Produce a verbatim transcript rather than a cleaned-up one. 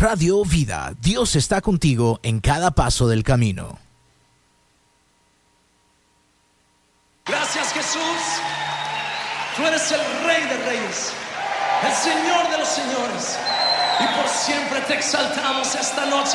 Radio Vida, Dios está contigo en cada paso del camino. Gracias, Jesús. Tú eres el Rey de Reyes, el Señor de los Señores, y por siempre te exaltamos esta noche.